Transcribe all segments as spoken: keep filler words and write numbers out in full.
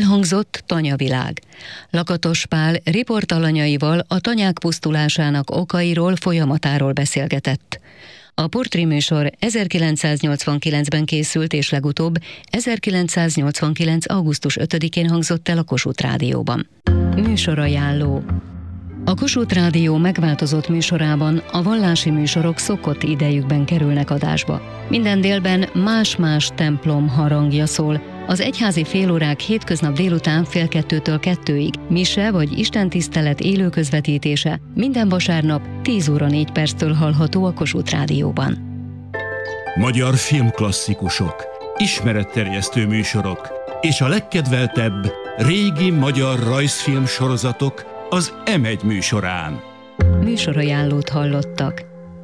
Elhangzott Tanyavilág. Lakatos Pál riportalanyaival a tanyák pusztulásának okairól, folyamatáról beszélgetett. A portréműsor ezerkilencszáznyolcvankilencben készült, és legutóbb ezerkilencszáznyolcvankilenc. augusztus ötödikén hangzott el a Kossuth Rádióban. Műsorajánló. A Kossuth Rádió megváltozott műsorában a vallási műsorok szokott idejükben kerülnek adásba. Minden délben más-más templom harangja szól. Az egyházi félórák hétköznap délután fél kettőtől kettőig, mise vagy istentisztelet élő közvetítése minden vasárnap tíz óra négy perctől hallható a Kossuth Rádióban. Magyar filmklasszikusok, ismeretterjesztő műsorok és a legkedveltebb régi magyar rajzfilm sorozatok az em egy műsorán. Műsorajánlót hallottak.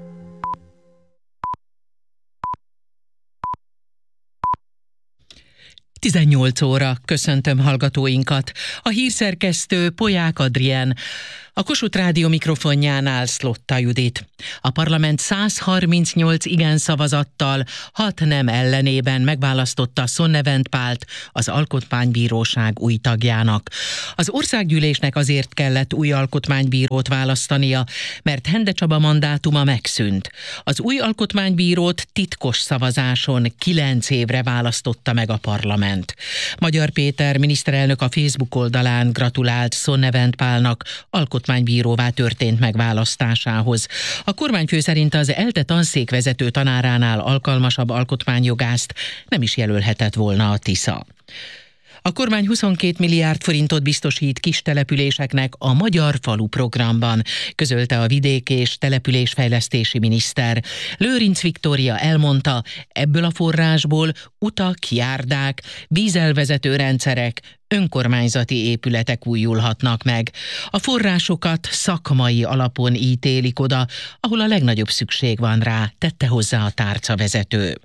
tizennyolc óra, köszöntöm hallgatóinkat. A hírszerkesztő Polyák Adrien, a Kossuth Rádió mikrofonjánál Szlotta Judit. A parlament száz harmincnyolc igen szavazattal, hat nem ellenében megválasztotta Sonnevent Pált az Alkotmánybíróság új tagjának. Az országgyűlésnek azért kellett új alkotmánybírót választania, mert Hende Csaba mandátuma megszűnt. Az új alkotmánybírót titkos szavazáson kilenc évre választotta meg a parlament. Magyar Péter miniszterelnök a Facebook oldalán gratulált Sonnevent Pálnak alkotmánybíróvá történt megválasztásához. A kormányfő szerint az ELTE tanszékvezető tanáránál alkalmasabb alkotmányjogászt nem is jelölhetett volna a Tisza. A kormány huszonkét milliárd forintot biztosít kis településeknek a Magyar Falu programban, közölte a vidék- és településfejlesztési miniszter. Lőrinc Viktória elmondta, ebből a forrásból utak, járdák, vízelvezető rendszerek, önkormányzati épületek újulhatnak meg. A forrásokat szakmai alapon ítélik oda, ahol a legnagyobb szükség van rá, tette hozzá a tárcavezető.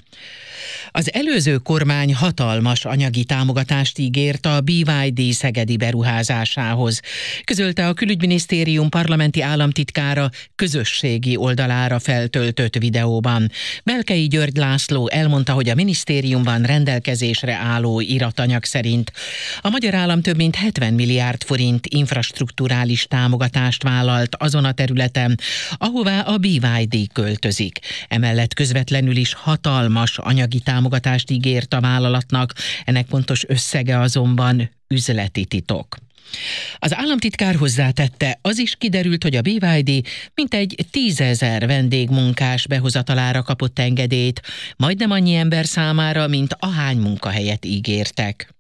Az előző kormány hatalmas anyagi támogatást ígért a bé vé dé szegedi beruházásához, közölte a Külügyminisztérium parlamenti államtitkára közösségi oldalára feltöltött videóban. Belkei György László elmondta, hogy a minisztériumban rendelkezésre álló iratanyag szerint a magyar állam több mint hetven milliárd forint infrastrukturális támogatást vállalt azon a területen, ahová a bé vé dé költözik. Emellett közvetlenül is hatalmas anyagi támogatást ígért a vállalatnak, ennek pontos összege azonban üzleti titok. Az államtitkár hozzátette, az is kiderült, hogy a bé vé dé mintegy tízezer vendégmunkás behozatalára kapott engedélyt, majdnem annyi ember számára, mint ahány munkahelyet ígértek.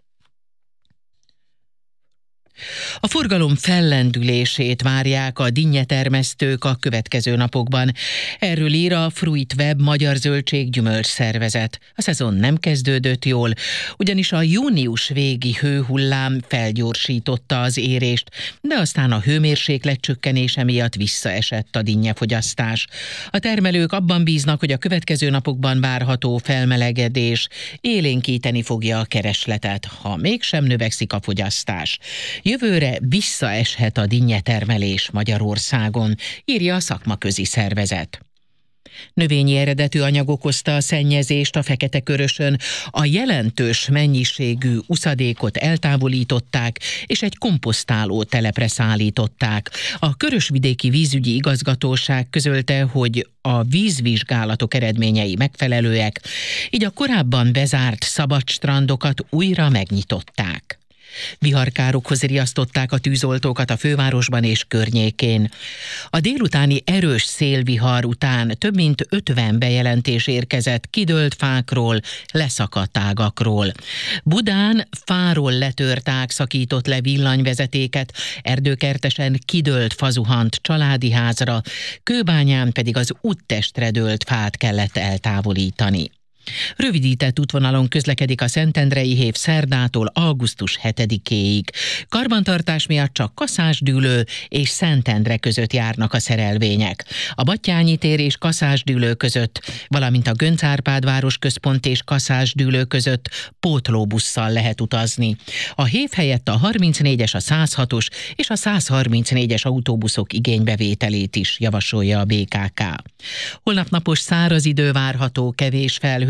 A forgalom fellendülését várják a dinnyetermesztők a következő napokban. Erről ír a Fruit Web magyar zöldség-gyümölcs szervezet. A szezon nem kezdődött jól, ugyanis a június végi hőhullám felgyorsította az érést, de aztán a hőmérséklet csökkenése miatt visszaesett a dinnyefogyasztás. A termelők abban bíznak, hogy a következő napokban várható felmelegedés élénkíteni fogja a keresletet, ha mégsem növekszik a fogyasztás. Jövőre visszaeshet a dinnyetermelés Magyarországon, írja a szakmaközi szervezet. Növényi eredetű anyag okozta a szennyezést a Fekete-Körösön. A jelentős mennyiségű uszadékot eltávolították, és egy komposztáló telepre szállították. A Körösvidéki Vízügyi Igazgatóság közölte, hogy a vízvizsgálatok eredményei megfelelőek, így a korábban bezárt szabadstrandokat újra megnyitották. Viharkárokhoz riasztották a tűzoltókat a fővárosban és környékén. A délutáni erős szélvihar után több mint ötven bejelentés érkezett kidőlt fákról, leszakadt ágakról. Budán fáról letört ág szakított le villanyvezetéket, Erdőkertesen kidőlt fa zuhant családi házra, Kőbányán pedig az úttestre dőlt fát kellett eltávolítani. Rövidített útvonalon közlekedik a Szentendrei Hév szerdától augusztus hetedikéig. Karbantartás miatt csak Kaszásdűlő és Szentendre között járnak a szerelvények. A Battyányi tér és Kaszásdűlő között, valamint a Gönc Árpád városközpont és Kaszásdűlő között pótlóbusszal lehet utazni. A Hév helyett a harmincnégyes, a száz hatos és a száz harmincnégyes autóbuszok igénybevételét is javasolja a bé ká ká. Holnap napos száraz idő várható, kevés felhő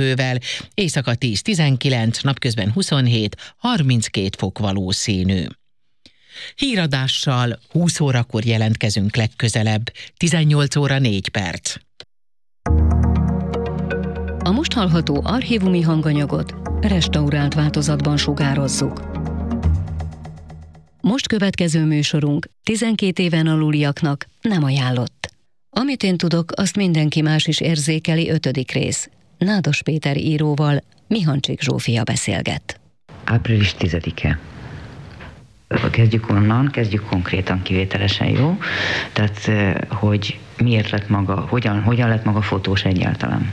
felhővel, éjszaka tíz-tizenkilenc, napközben huszonhét harminckét fok valószínű. Híradással húsz órakor jelentkezünk legközelebb, tizennyolc óra négy perc. A most hallható archívumi hanganyagot restaurált változatban sugározzuk. Most következő műsorunk tizenkét éven aluliaknak nem ajánlott. Amit én tudok, azt mindenki más is érzékeli. Ötödik rész. Nádas Péter íróval Mihancsik Zsófia beszélget. április tizedike. Kezdjük onnan, kezdjük konkrétan, kivételesen, jó? Tehát, hogy miért lett maga, hogyan, hogyan lett maga fotós egyáltalán?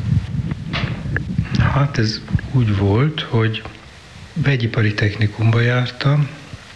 Hát ez úgy volt, hogy vegyipari technikumba jártam,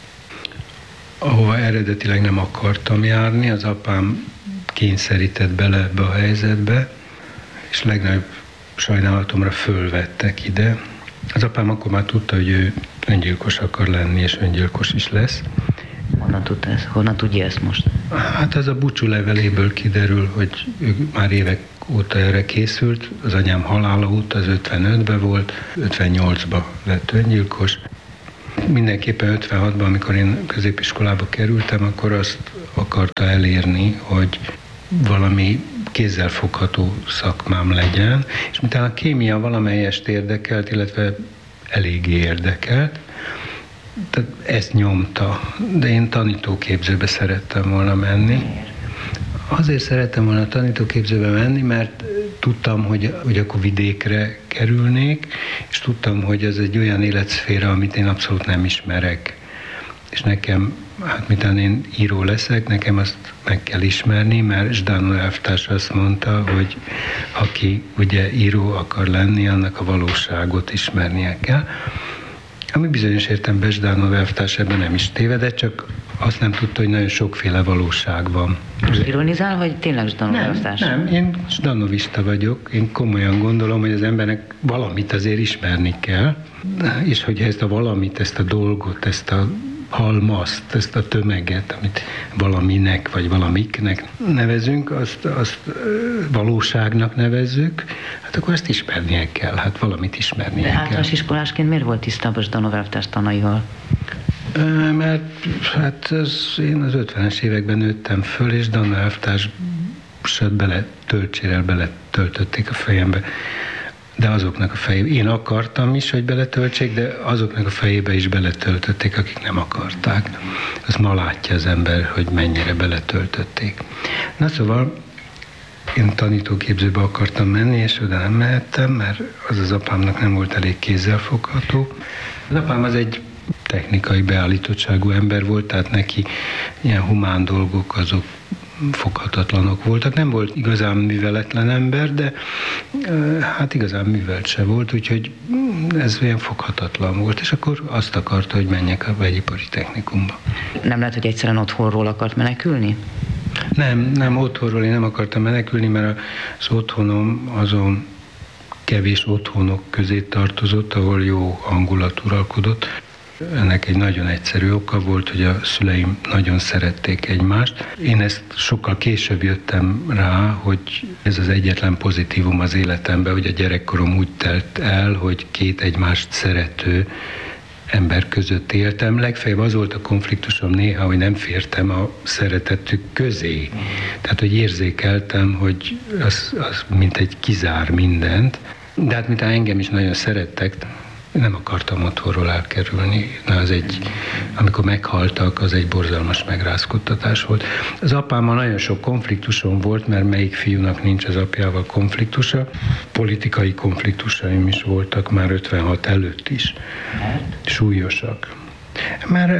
ahova eredetileg nem akartam járni, az apám kényszerített bele ebbe a helyzetbe, és legnagyobb sajnálatomra fölvettek ide. Az apám akkor már tudta, hogy ő öngyilkos akar lenni, és öngyilkos is lesz. Honnan tudta ezt? Honnan tudja ezt most? Hát az a búcsú leveléből kiderül, hogy ő már évek óta erre készült. Az anyám halála óta, az ötvenötben volt, ötvennyolcban lett öngyilkos. Mindenképpen ötvenhatban, amikor én középiskolába kerültem, akkor azt akarta elérni, hogy valami kézzelfogható szakmám legyen, és miután a kémia valamelyest érdekelt, illetve eléggé érdekelt, tehát ezt nyomta, de én tanítóképzőbe szerettem volna menni. Azért szerettem volna tanítóképzőbe menni, mert tudtam, hogy, hogy akkor vidékre kerülnék, és tudtam, hogy ez egy olyan életszféra, amit én abszolút nem ismerek. És nekem, hát miután én író leszek, nekem azt meg kell ismerni, mert Zsdánó elvtárs azt mondta, hogy aki ugye író akar lenni, annak a valóságot ismernie kell. Ami bizonyos értelemben Zsdánó elvtárs ebben nem is tévedett, csak azt nem tudta, hogy nagyon sokféle valóság van. Most ironizál, vagy tényleg Zsdánó elvtárs? Nem, én zsdanovista vagyok. Én komolyan gondolom, hogy az embernek valamit azért ismerni kell, és hogyha ezt a valamit, ezt a dolgot, ezt a halmazt, ezt a tömeget, amit valaminek vagy valamiknek nevezünk, azt, azt valóságnak nevezzük, hát akkor ezt ismernie kell, hát valamit ismernie De kell. De általános iskolásként miért volt tisztában Zsdánó elvtárs tanaival? Mert hát ez, én az ötvenes években nőttem föl, és Zsdánó elvtársat bele, töltsérrel beletöltötték a fejembe. De azoknak a fejébe, én akartam is, hogy beletöltsék, de azoknak a fejébe is beletöltötték, akik nem akarták. Azt ma látja az ember, hogy mennyire beletöltötték. Na szóval én tanítóképzőbe akartam menni, és oda nem mehettem, mert az az apámnak nem volt elég kézzelfogható. Az apám az egy technikai beállítottságú ember volt, tehát neki ilyen humán dolgok azok foghatatlanok voltak. Nem volt igazán műveletlen ember, de hát igazán művelt se volt, úgyhogy ez olyan foghatatlan volt, és akkor azt akarta, hogy menjek a vegyipari technikumba. Nem lehet, hogy egyszerűen otthonról akart menekülni? Nem, nem otthonról én nem akartam menekülni, mert az otthonom azon kevés otthonok közé tartozott, ahol jó hangulat uralkodott. Ennek egy nagyon egyszerű oka volt, hogy a szüleim nagyon szerették egymást. Én ezt sokkal később jöttem rá, hogy ez az egyetlen pozitívum az életemben, hogy a gyerekkorom úgy telt el, hogy két egymást szerető ember között éltem. Legfeljebb az volt a konfliktusom néha, hogy nem fértem a szeretetük közé. Tehát, hogy érzékeltem, hogy az, az mint egy kizár mindent. De hát mintha engem is nagyon szerettek, nem akartam otthonról elkerülni. Na, az egy, amikor meghaltak, az egy borzalmas megrázkodtatás volt. Az apámmal nagyon sok konfliktusom volt, mert melyik fiúnak nincs az apjával konfliktusa. Politikai konfliktusaim is voltak már ötvenhat előtt is. Súlyosak. Már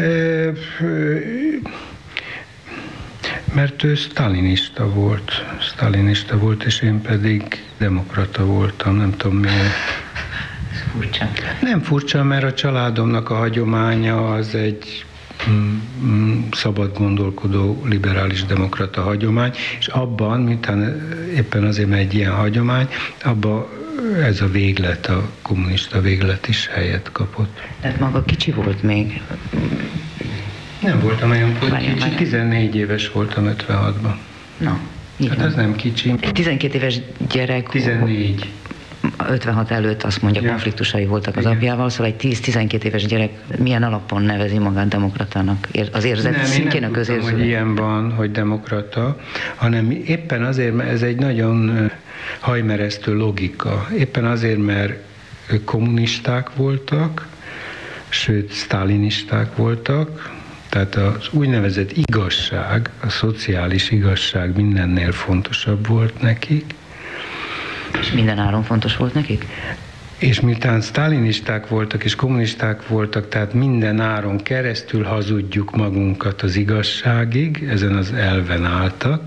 mert ő sztalinista volt. Sztalinista volt, és én pedig demokrata voltam. Nem tudom miért. Furcsa. Nem furcsa, mert a családomnak a hagyománya az egy mm, mm, szabad gondolkodó, liberális demokrata hagyomány, és abban, miután éppen azért egy ilyen hagyomány, abban ez a véglet, a kommunista véglet is helyet kapott. Tehát maga kicsi volt még? Nem voltam olyan Várján, kicsi, tizennégy éves voltam ötvenhatban. Na, így hát van. ez nem kicsi. Egy tizenkét éves gyerek... tizennégy. ötvenhat előtt azt mondja, Ja. konfliktusai voltak az Igen. apjával, szóval egy tíz-tizenkét éves gyerek milyen alapon nevezi magát demokratának? Az érzet Nem, szintjén én a nem tudtam, közérzőlet? hogy ilyen van, hogy demokrata, hanem éppen azért, mert ez egy nagyon hajmeresztő logika. Éppen azért, mert ők kommunisták voltak, sőt, sztálinisták voltak, tehát az úgynevezett igazság, a szociális igazság mindennél fontosabb volt nekik. És minden áron fontos volt nekik? És miután sztálinisták voltak és kommunisták voltak, tehát minden áron keresztül hazudjuk magunkat az igazságig, ezen az elven álltak,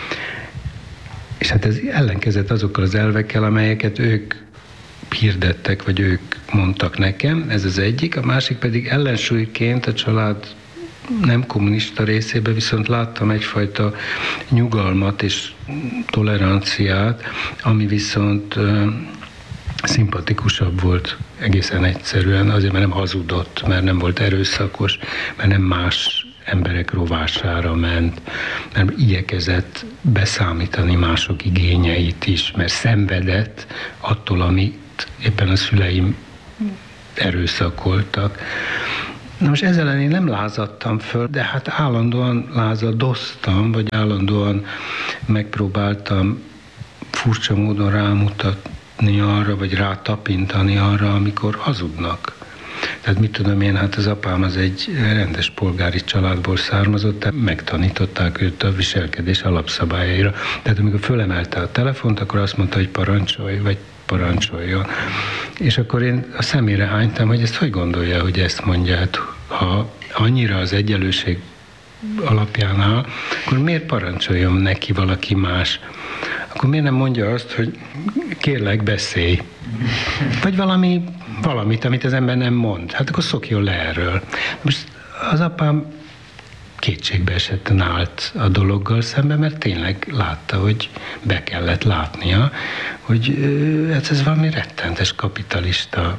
és hát ez ellenkezett azokkal az elvekkel, amelyeket ők hirdettek, vagy ők mondtak nekem, ez az egyik, a másik pedig ellensúlyként a család nem kommunista részében viszont láttam egyfajta nyugalmat és toleranciát, ami viszont szimpatikusabb volt egészen egyszerűen, azért, mert nem hazudott, mert nem volt erőszakos, mert nem más emberek rovására ment, mert igyekezett beszámítani mások igényeit is, mert szenvedett attól, amit éppen a szüleim erőszakoltak. Na most ezzel ellen én nem lázadtam föl, de hát állandóan lázadoztam, vagy állandóan megpróbáltam furcsa módon rámutatni arra, vagy rátapintani arra, amikor hazudnak. Tehát mit tudom én, hát az apám az egy rendes polgári családból származott, tehát megtanították őt a viselkedés alapszabályaira. Tehát amikor fölemelte a telefont, akkor azt mondta, hogy parancsolj, vagy parancsoljon. És akkor én a szemére hánytam, hogy ezt hogy gondolja, hogy ezt mondja. Hát, ha annyira az egyenlőség alapján áll, akkor miért parancsoljon neki valaki más? Akkor miért nem mondja azt, hogy kérlek, beszélj? Vagy valami, valamit, amit az ember nem mond. Hát akkor szokjon le erről. Most az apám kétségbe esetten állt a dologgal szemben, mert tényleg látta, hogy be kellett látnia, hogy ez, ez valami rettentes kapitalista,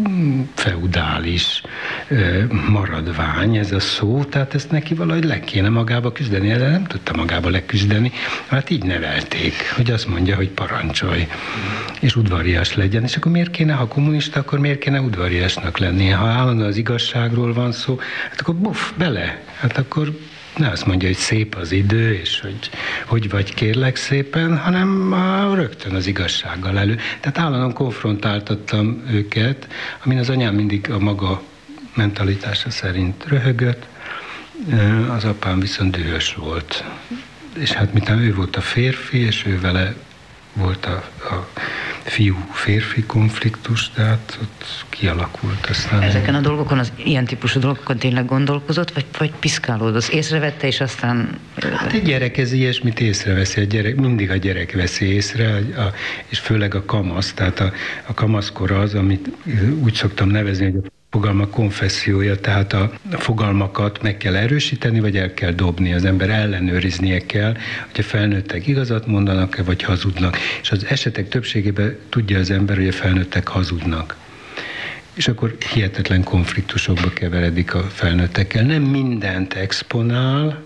feudális maradvány ez a szó, tehát ezt neki valahogy le kéne magába küzdeni, de nem tudta magába leküzdeni, hát így nevelték, hogy azt mondja, hogy parancsolj, és udvarias legyen, és akkor miért kéne, ha kommunista, akkor miért kéne udvariasnak lennie? Ha állandóan az igazságról van szó, hát akkor buff, bele, hát akkor ne azt mondja, hogy szép az idő, és hogy hogy vagy kérlek szépen, hanem rögtön az igazsággal elő. Tehát állandóan konfrontáltattam őket, amin az anyám mindig a maga mentalitása szerint röhögött, az apám viszont dühös volt. És hát miután ő volt a férfi, és ő vele volt a, a fiú-férfi konfliktus, tehát ott kialakult aztán. Ezeken a dolgokon, az ilyen típusú dolgokon tényleg gondolkozott, vagy, vagy piszkálódott? Észrevette, és aztán... Hát egy gyerek ez ilyesmit észreveszi, a gyerek, mindig a gyerek veszi észre, a, és főleg a kamasz, tehát a, a kamaszkor az, amit úgy szoktam nevezni, hogy a fogalmak konfessziója, tehát a fogalmakat meg kell erősíteni, vagy el kell dobni. Az ember ellenőriznie kell, hogy a felnőttek igazat mondanak-e, vagy hazudnak. És az esetek többségében tudja az ember, hogy a felnőttek hazudnak. És akkor hihetetlen konfliktusokba keveredik a felnőttekkel. Nem mindent exponál,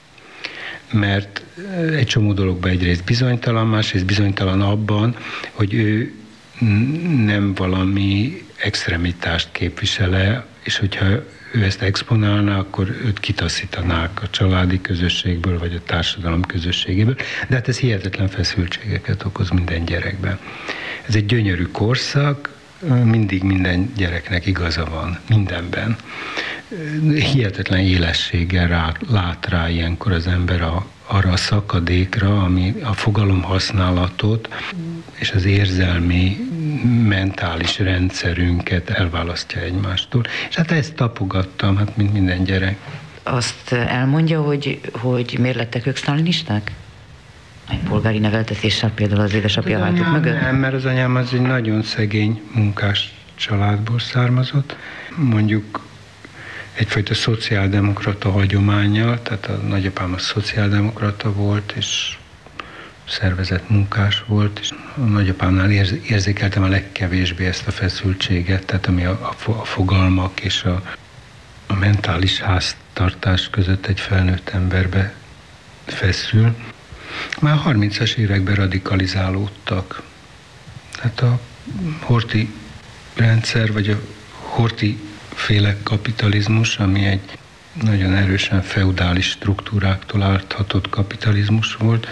mert egy csomó dologban egyrészt bizonytalan, másrészt bizonytalan abban, hogy ő nem valami extremitást képvisele, és hogyha ő ezt exponálná, akkor őt kitaszítanák a családi közösségből, vagy a társadalom közösségéből. De hát ez hihetetlen feszültségeket okoz minden gyerekben. Ez egy gyönyörű korszak, mindig minden gyereknek igaza van, mindenben. Hihetetlen élességgel rá, lát rá ilyenkor az ember a, arra a szakadékra, ami a fogalomhasználatot és az érzelmi, mentális rendszerünket elválasztja egymástól. És hát ezt tapogattam, hát mint minden gyerek. Azt elmondja, hogy, hogy miért lettek ők sztálinisták? Egy polgári neveltetéssel például az édesapja hátuk mögött? Nem, mert az anyám az egy nagyon szegény munkás családból származott. Mondjuk egyfajta szociáldemokrata hagyománnyal, tehát a nagyapám a szociáldemokrata volt, és szervezett munkás volt, és a nagyapámnál érzékeltem a legkevésbé ezt a feszültséget, tehát ami a, a fogalmak és a, a mentális háztartás között egy felnőtt emberbe feszül. Már a harmincas években radikalizálódtak. Hát a Horthy rendszer, vagy a Horthy féle kapitalizmus, ami egy nagyon erősen feudális struktúráktól áthatott kapitalizmus volt,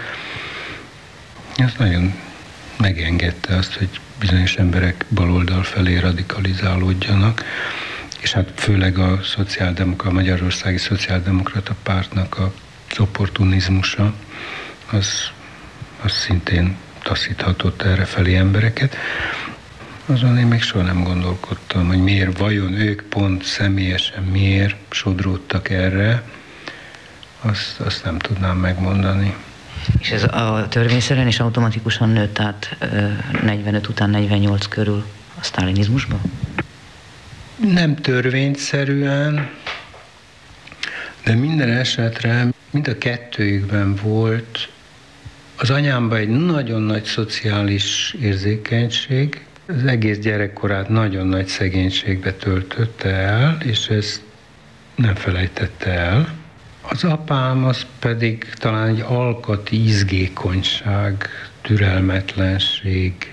ez nagyon megengedte azt, hogy bizonyos emberek baloldal felé radikalizálódjanak, és hát főleg a szociáldemokrata, a Magyarországi Szociáldemokrata Pártnak az opportunizmusa, az, az szintén taszíthatott errefelé embereket. Azon én még soha nem gondolkodtam, hogy miért, vajon ők pont személyesen miért sodródtak erre, azt, azt nem tudnám megmondani. És ez a törvényszerűen és automatikusan nőtt át negyvenöt után negyvennyolc körül a sztálinizmusba? Nem törvényszerűen, de minden esetre mind a kettőjükben volt az anyámban egy nagyon nagy szociális érzékenység, az egész gyerekkorát nagyon nagy szegénységbe töltötte el, és ezt nem felejtette el. Az apám az pedig talán egy alkati izgékonyság, türelmetlenség,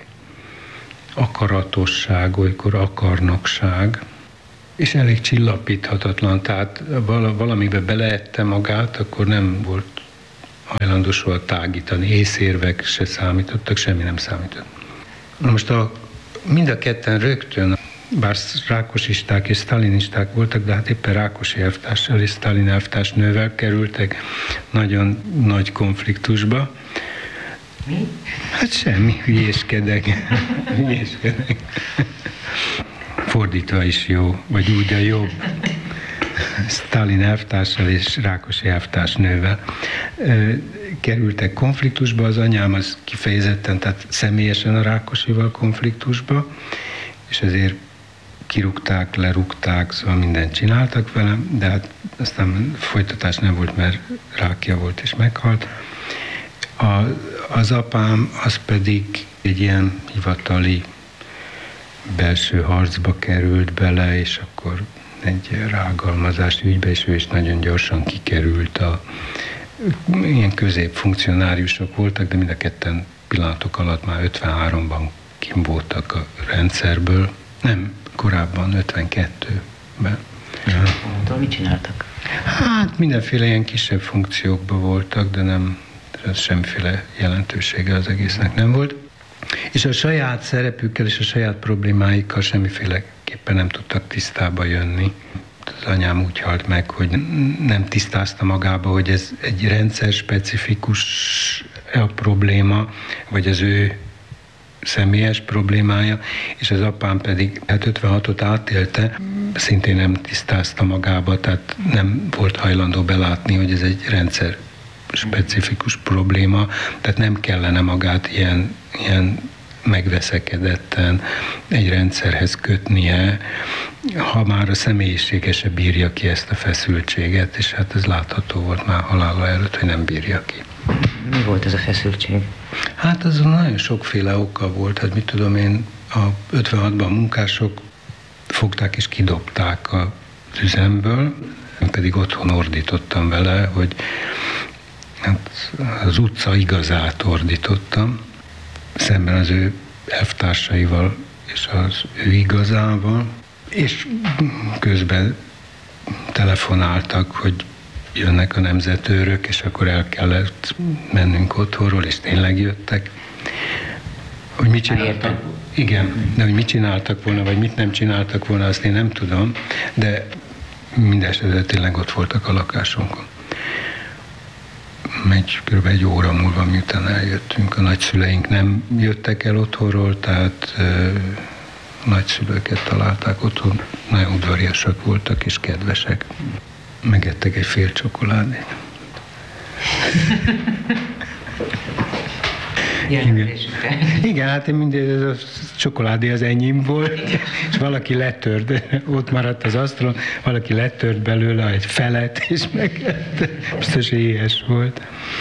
akaratosság, olykor akarnokság, és elég csillapíthatatlan, tehát valamibe beleette magát, akkor nem volt hajlandó soha tágítani, észérvek se számítottak, semmi nem számított. Na most a, mind a ketten rögtön, bár rákosisták és sztálinisták voltak, de hát éppen Rákosi elvtárssal és Sztálin elvtársnővel kerültek nagyon nagy konfliktusba. Mi? Hát semmi, hülyéskedek. hülyéskedek. Fordítva is jó, vagy úgy a jobb. Sztálin elvtárssal és Rákosi elvtársnővel kerültek konfliktusba, az anyám az kifejezetten, tehát személyesen a Rákosival konfliktusba, és ezért kirúgták, lerúgták, szóval mindent csináltak velem, de hát aztán folytatás nem volt, mert rákja volt és meghalt. A, az apám az pedig egy ilyen hivatali belső harcba került bele, és akkor egy rágalmazás ügybe, és ő is nagyon gyorsan kikerült. A, ilyen középfunkcionáriusok voltak, de mind a ketten pillanatok alatt már ötvenháromban kim voltak a rendszerből. Nem, korábban ötvenkettőben. Ja. Mit csináltak? Hát mindenféle ilyen kisebb funkciókban voltak, de nem, semmiféle jelentősége az egésznek nem volt. És a saját szerepükkel és a saját problémáikkal semmiféleképpen nem tudtak tisztába jönni. Az anyám úgy halt meg, hogy nem tisztázta magába, hogy ez egy rendszer specifikus a probléma, vagy az ő személyes problémája, és az apám pedig hát ötvenhatot átélte, szintén nem tisztázta magába, tehát nem volt hajlandó belátni, hogy ez egy rendszer specifikus probléma, tehát nem kellene magát ilyen, ilyen megveszekedetten egy rendszerhez kötnie, ha már a személyisége se bírja ki ezt a feszültséget, és hát ez látható volt már halála előtt, hogy nem bírja ki. Mi volt ez a feszültség? Hát azon nagyon sokféle oka volt, hát mit tudom én, a ötvenhatban a munkások fogták és kidobták az üzemből, én pedig otthon ordítottam vele, hogy hát az utca igazát ordítottam, szemben az ő elvtársaival és az ő igazával, és közben telefonáltak, hogy jönnek a nemzetőrök, és akkor el kellett mennünk otthonról, és tényleg jöttek. Hogy mit csináltak? Igen, de hogy mit csináltak volna, vagy mit nem csináltak volna, azt én nem tudom, de mindesetre tényleg ott voltak a lakásunkon. Egy, kb. Egy óra múlva, miután eljöttünk, a nagyszüleink nem jöttek el otthonról, tehát ö, nagyszülőket találták otthon, nagyon udvariasak voltak és kedvesek. Megettek egy fél csokoládét. Igen. Igen, hát én mindig ez a csokoládé az enyém volt, és valaki letört, ott maradt az asztalon, valaki letört belőle egy felet, és megette. Biztos éhes volt.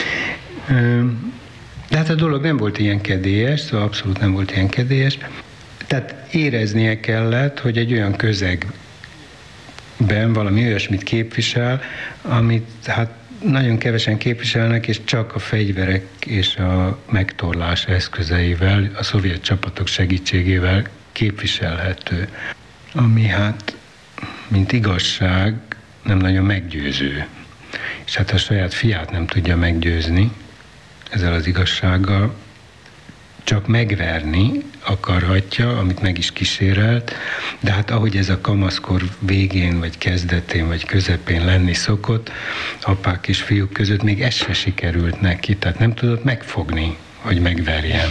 De hát a dolog nem volt ilyen kedélyes, szóval abszolút nem volt ilyen kedélyes. Tehát éreznie kellett, hogy egy olyan közegben valami olyasmit képvisel, amit hát nagyon kevesen képviselnek, és csak a fegyverek és a megtorlás eszközeivel, a szovjet csapatok segítségével képviselhető. Ami hát, mint igazság, nem nagyon meggyőző. És hát a saját fiát nem tudja meggyőzni ezzel az igazsággal, csak megverni akarhatja, amit meg is kísérelt, de hát ahogy ez a kamaszkor végén, vagy kezdetén, vagy közepén lenni szokott, apák és fiúk között még ez se sikerült neki, tehát nem tudott megfogni, hogy megverjen.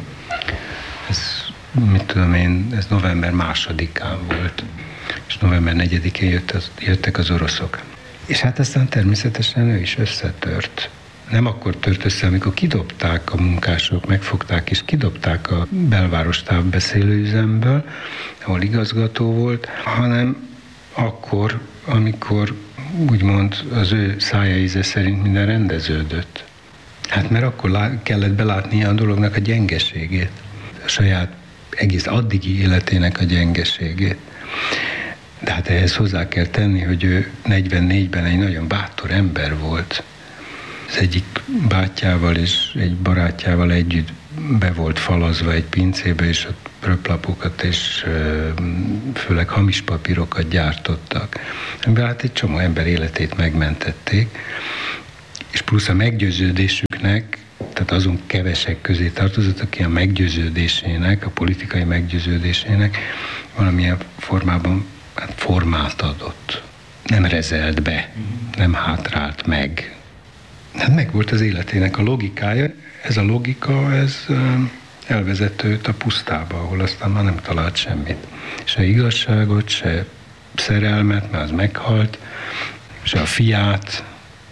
Ez, mit tudom én, ez november másodikán volt, és november negyedikén jött az, jöttek az oroszok. És hát aztán természetesen ő is összetört. Nem akkor tört össze, amikor kidobták a munkások, megfogták és kidobták a belváros távbeszélőüzemből, ahol igazgató volt, hanem akkor, amikor úgymond az ő szája íze szerint minden rendeződött. Hát mert akkor lá- kellett belátnia a dolognak a gyengeségét, a saját egész addigi életének a gyengeségét. De hát ehhez hozzá kell tenni, hogy ő negyvennégyben egy nagyon bátor ember volt. Az egyik bátyjával és egy barátjával együtt be volt falazva egy pincébe, és ott röplapokat és főleg hamis papírokat gyártottak. Amivel hát egy csomó ember életét megmentették, és plusz a meggyőződésüknek, tehát azon kevesek közé tartozott, aki a meggyőződésének, a politikai meggyőződésének valamilyen formában hát formát adott. Nem rezelt be, nem hátrált meg. Hát meg volt az életének a logikája. Ez a logika, ez elvezette őt a pusztába, ahol aztán már nem talált semmit. Se igazságot, se szerelmet, mert az meghalt, se a fiát.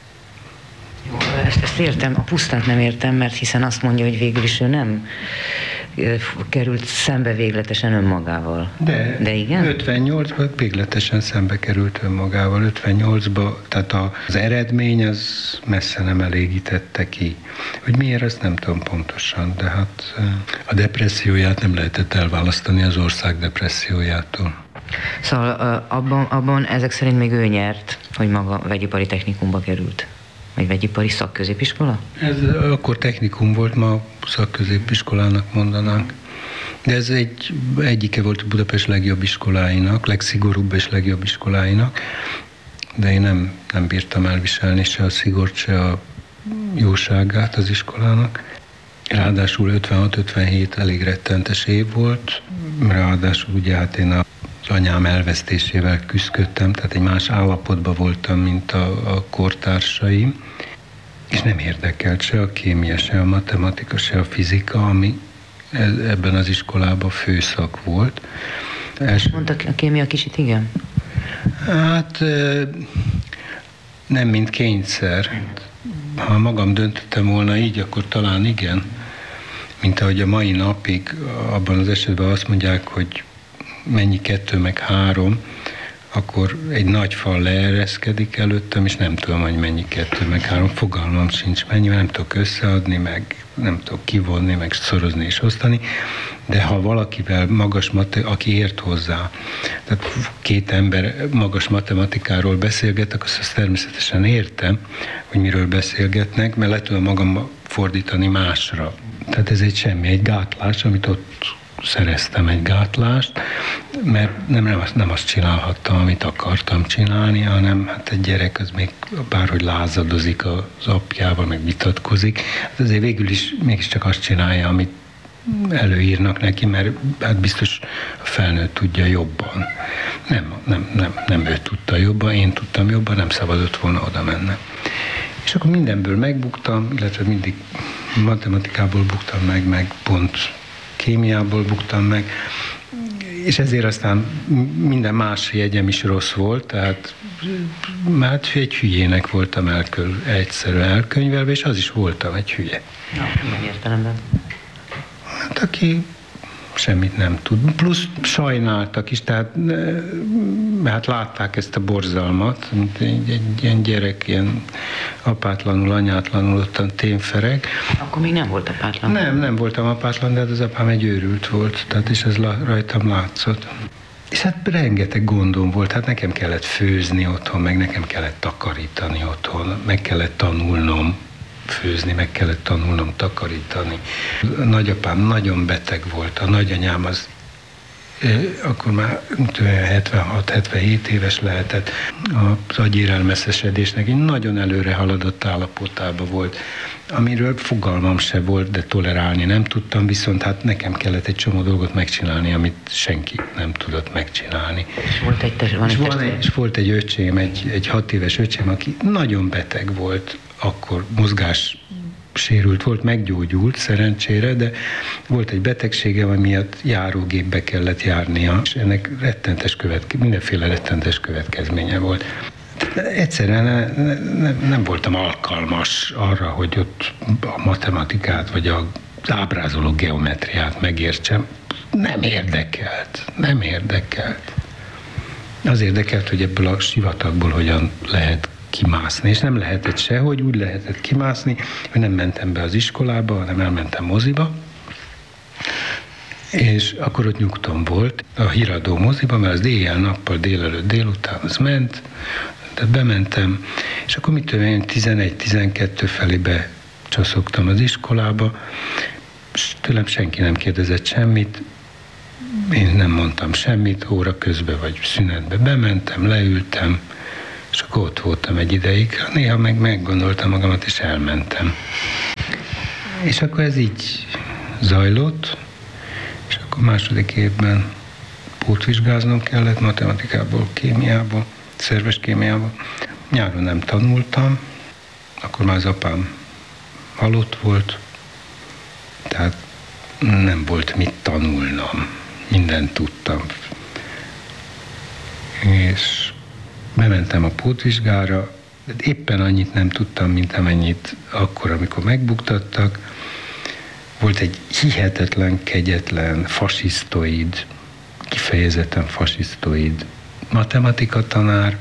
Jó, ezt, ezt értem, a pusztát nem értem, mert hiszen azt mondja, hogy végül is ő nem került szembe végletesen önmagával. De, De igen? ötvennyolcban végletesen szembe került önmagával. ötvennyolcban, tehát az eredmény az messze nem elégítette ki. Hogy miért, azt nem tudom pontosan, de hát a depresszióját nem lehetett elválasztani az ország depressziójától. Szóval abban, abban ezek szerint még ő nyert, hogy maga vegyipari technikumba került. Vagy vegyipari szakközépiskola? Ez akkor technikum volt, ma szakközépiskolának mondanánk. De ez egy, egyike volt Budapest legjobb iskoláinak, legszigorúbb és legjobb iskoláinak, de én nem, nem bírtam elviselni se a szigort, se a jóságát az iskolának. Ráadásul ötvenhat ötvenhét elég rettentes év volt, ráadásul ugye hát én a az anyám elvesztésével küzdöttem, tehát egy más állapotban voltam, mint a, a kortársaim, és nem érdekelt se a kémia, se a matematika, se a fizika, ami ebben az iskolában főszak volt. Els... Mondta a kémia kicsit, igen? Hát nem mint kényszer. Ha magam döntöttem volna így, akkor talán igen. Mint ahogy a mai napig abban az esetben azt mondják, hogy mennyi kettő meg három, akkor egy nagy fal leereszkedik előttem, és nem tudom, hogy mennyi kettő meg három, fogalmam sincs mennyi, mert nem tudok összeadni, meg nem tudok kivonni, meg szorozni és osztani, de ha valakivel magas, aki ért hozzá, tehát két ember magas matematikáról beszélget, akkor azt természetesen értem, hogy miről beszélgetnek, mert le tudom magam fordítani másra. Tehát ez egy semmi, egy gátlás, amit ott szereztem egy gátlást, mert nem, nem, azt, nem azt csinálhattam, amit akartam csinálni, hanem hát egy gyerek az még bárhogy lázadozik az apjával, meg vitatkozik, hát azért végül is mégiscsak azt csinálja, amit előírnak neki, mert hát biztos a felnőtt tudja jobban. Nem, nem, nem, nem ő tudta jobban, én tudtam jobban, nem szabadott volna oda mennem. És akkor mindenből megbuktam, illetve mindig matematikából buktam meg, meg pont kémiából buktam meg, és ezért aztán minden más jegyem is rossz volt, tehát hát egy hülyének voltam elköl, egyszerűen elkönyvelve, és az is voltam egy hülye. Ja, milyen értelemben? Hát aki semmit nem tud. Plusz sajnáltak is, tehát hát látták ezt a borzalmat, mint egy, egy ilyen gyerek, ilyen apátlanul, anyátlanul ottan témfereg. Akkor még nem volt apátlan? Nem, nem voltam apátlan, de az apám egy őrült volt, tehát és ez rajtam látszott. És hát rengeteg gondom volt, hát nekem kellett főzni otthon, meg nekem kellett takarítani otthon, meg kellett tanulnom főzni, meg kellett tanulnom takarítani. A nagyapám nagyon beteg volt, a nagyanyám az akkor már hetvenhat hetvenhét éves lehetett, az agyérelmeszesedésnek egy nagyon előre haladott állapotában volt, amiről fogalmam se volt, de tolerálni nem tudtam, viszont hát nekem kellett egy csomó dolgot megcsinálni, amit senki nem tudott megcsinálni. És volt egy, tes- van és egy van egy, és volt egy öcsém, egy, egy hat éves öcsém, aki nagyon beteg volt, akkor mozgás sérült volt, meggyógyult szerencsére, de volt egy betegsége, ami miatt járógépbe kellett járnia, és ennek rettentes követke, mindenféle rettentes következménye volt. De egyszerűen ne, ne, nem voltam alkalmas arra, hogy ott a matematikát, vagy a ábrázoló geometriát megértsem. Nem érdekelt, nem érdekelt. Az érdekelt, hogy ebből a sivatagból hogyan lehet kimászni, és nem lehetett sehogy, úgy lehetett kimászni, hogy nem mentem be az iskolába, hanem elmentem moziba, és akkor ott nyugtom volt a híradó moziba, mert az éjjel-nappal, délelőtt, délután az ment, tehát bementem, és akkor mit tudom én, tizenegy-tizenkettő felé becsaszogtam az iskolába, és tőlem senki nem kérdezett semmit, én nem mondtam semmit, óra közben vagy szünetbe bementem, leültem, és akkor ott voltam egy ideig, néha meg meggondoltam magamat, és elmentem. És akkor ez így zajlott, és akkor második évben pótvizsgáznom kellett matematikából, kémiából, szerves kémiából. Nyáron nem tanultam, akkor már az apám halott volt, tehát nem volt mit tanulnom, mindent tudtam. És bementem a pótvizsgára, de éppen annyit nem tudtam, mint amennyit akkor, amikor megbuktattak. Volt egy hihetetlen, kegyetlen, fasisztoid, kifejezetten fasisztoid matematika tanár,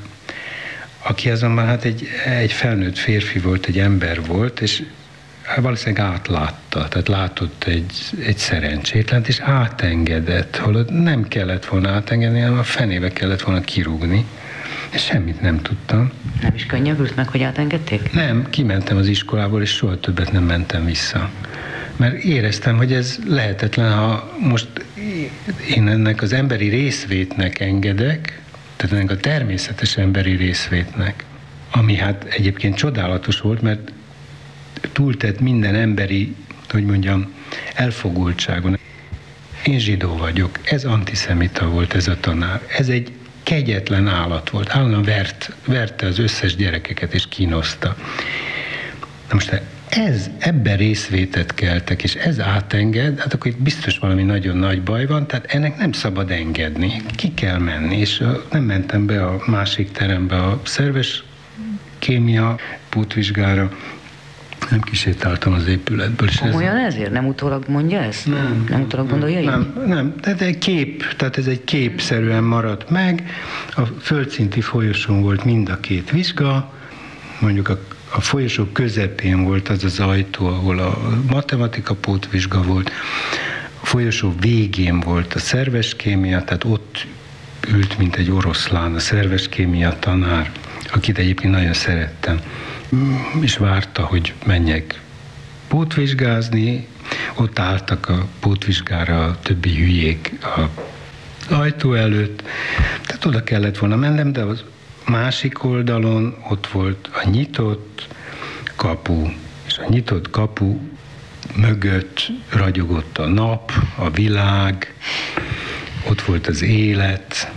aki azonban hát egy, egy felnőtt férfi volt, egy ember volt, és valószínűleg átlátta, tehát látott egy, egy szerencsétlent, és átengedett, holott nem kellett volna átengedni, hanem a fenébe kellett volna kirúgni. És semmit nem tudtam. Nem is könnyebbült meg, hogy átengedték? Nem, kimentem az iskolából, és soha többet nem mentem vissza. Mert éreztem, hogy ez lehetetlen, ha most én ennek az emberi részvétnek engedek, tehát ennek a természetes emberi részvétnek, ami hát egyébként csodálatos volt, mert túltett minden emberi, hogy mondjam, elfogultságon. Én zsidó vagyok, ez antiszemita volt ez a tanár. Ez egy kegyetlen állat volt, állandóan vert, verte az összes gyerekeket és kínoszta. Na most ez, ebben részvétet keltek, és ez átenged, hát akkor itt biztos valami nagyon nagy baj van, tehát ennek nem szabad engedni, ki kell menni, és nem mentem be a másik terembe a szerves kémia pótvizsgára, nem kisétáltam az épületből. Komolyan ez... ezért? Nem utólag mondja ezt? Nem. Nem utólag gondolja így? Nem, nem, tehát egy kép, tehát ez egy képszerűen maradt meg. A földszinti folyosón volt mind a két vizsga, mondjuk a, a folyosó közepén volt az az ajtó, ahol a matematika pótvizsga volt, a folyosó végén volt a szerves kémia, tehát ott ült, mint egy oroszlán, a szerves kémia tanár, akit egyébként nagyon szerettem, és várta, hogy menjek pótvizsgázni. Ott álltak a pótvizsgára a többi hülyék az ajtó előtt. Tehát oda kellett volna mennem, de az másik oldalon ott volt a nyitott kapu, és a nyitott kapu mögött ragyogott a nap, a világ, ott volt az élet,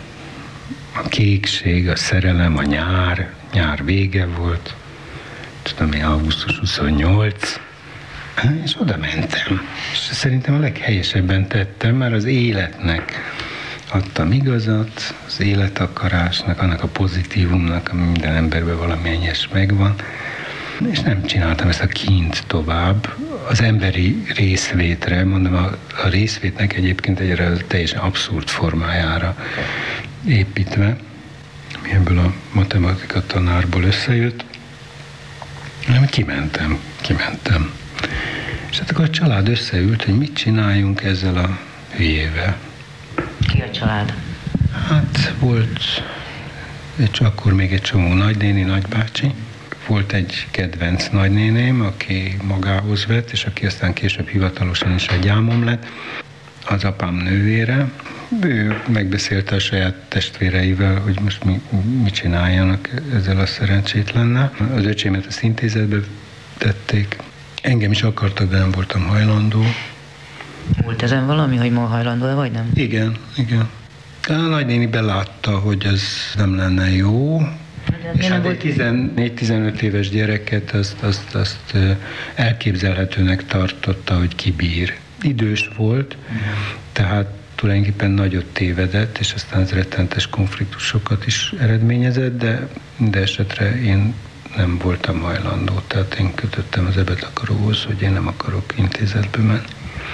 a kékség, a szerelem, a nyár, nyár vége volt, tudom én, augusztus huszonnyolc, és oda mentem. És szerintem a leghelyesebben tettem, mert az életnek adtam igazat, az életakarásnak, annak a pozitívumnak, ami minden emberben valamennyes megvan, és nem csináltam ezt a kint tovább. Az emberi részvétre, mondom, a, a részvétnek egyébként egy teljesen abszurd formájára építve, ami ebből a matematika tanárból összejött, nem, kimentem, kimentem. És hát akkor a család összeült, hogy mit csináljunk ezzel a hülyével. Ki a család? Hát volt egy, akkor még egy csomó nagynéni, nagybácsi. Volt egy kedvenc nagynéném, aki magához vett, és aki aztán később hivatalosan is egy gyámom lett, az apám nővére. Ő megbeszélte a saját testvéreivel, hogy most mi, mit csináljanak ezzel a szerencsétlennel. Az öcsémet az intézetbe tették. Engem is akartak, de nem voltam hajlandó. Volt ezen valami, hogy ma hajlandó vagy nem? Igen, igen. A nagynéni belátta, hogy ez nem lenne jó, és hát egy tizennégy-tizenöt éves gyereket azt, azt, azt elképzelhetőnek tartotta, hogy kibír. Idős volt, tehát tulajdonképpen nagyot tévedett, és aztán ez rettentes konfliktusokat is eredményezett, de, de esetre én nem voltam hajlandó, tehát én kötöttem az ebetakaróhoz, hogy én nem akarok intézetbe menni.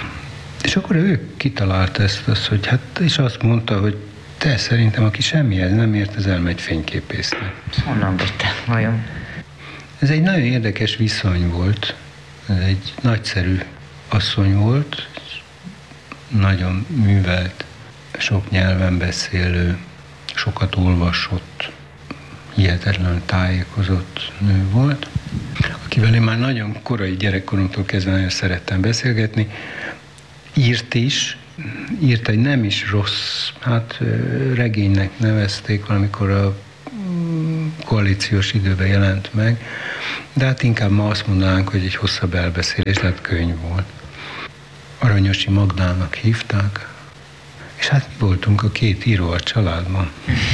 És akkor ő kitalálta ezt, azt, hogy hát, és azt mondta, hogy te szerintem, aki semmihez nem ért, az elmegy fényképésznek. Honnan vette vajon? Ez egy nagyon érdekes viszony volt. Ez egy nagyszerű asszony volt, nagyon művelt, sok nyelven beszélő, sokat olvasott, hihetetlenül tájékozott nő volt, akivel én már nagyon korai gyerekkoromtól kezdve nagyon szerettem beszélgetni. Írt is, írt egy nem is rossz, hát regénynek nevezték, valamikor a koalíciós időben jelent meg, de hát inkább ma azt mondanánk, hogy egy hosszabb elbeszélés, tehát könyv volt. Aranyosi Magdának hívták, és hát mi voltunk a két író a családban.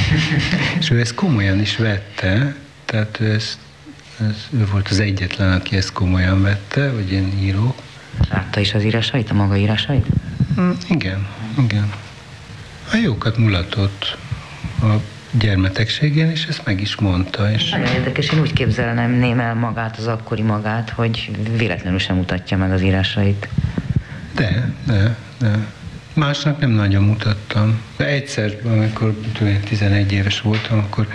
És ő ezt komolyan is vette, tehát ő, ezt, ez, ő volt az egyetlen, aki ezt komolyan vette, hogy én írok. Látta is az írásait, a maga írásait? Mm, igen, igen. A jókat mulatott a gyermetegségén, és ezt meg is mondta. És nagyon érdekes, én úgy képzelném el magát, az akkori magát, hogy véletlenül sem mutatja meg az írásait. De, de, de. Másnak nem nagyon mutattam. De egyszer, amikor tizenegy éves voltam, akkor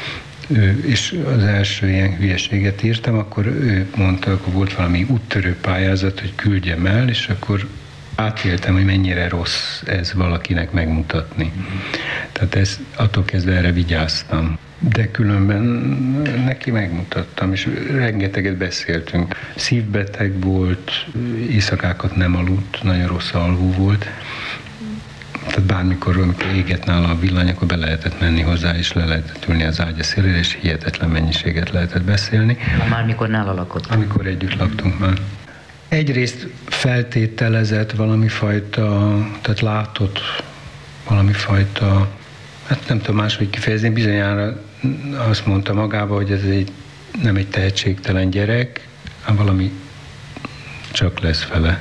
ő, és az első ilyen hülyeséget írtam, akkor ő mondta, akkor volt valami úttörő pályázat, hogy küldjem el, és akkor átéltem, hogy mennyire rossz ez valakinek megmutatni. Tehát ezt, attól kezdve erre vigyáztam. De különben neki megmutattam, és rengeteget beszéltünk. Szívbeteg volt, éjszakákat nem aludt, nagyon rossz alvú volt. Tehát bármikor, amikor égett nála a villany, akkor be lehetett menni hozzá, és le lehetett ülni az ágya szélére, és hihetetlen mennyiséget lehetett beszélni. Már mikor nála lakott? Amikor együtt laktunk már. Egyrészt feltételezett valami fajta, tehát látott valami fajta, hát nem tudom máshogy kifejezni, bizonyára azt mondta magába, hogy ez egy, nem egy tehetségtelen gyerek, hanem valami csak lesz vele.